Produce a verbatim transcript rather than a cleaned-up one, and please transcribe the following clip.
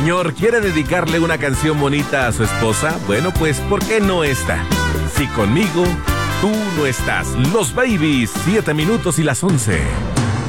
Señor, ¿quiere dedicarle una canción bonita a su esposa? Bueno, pues, ¿por qué no esta? Si conmigo, tú no estás. Los Babies, siete minutos y las once.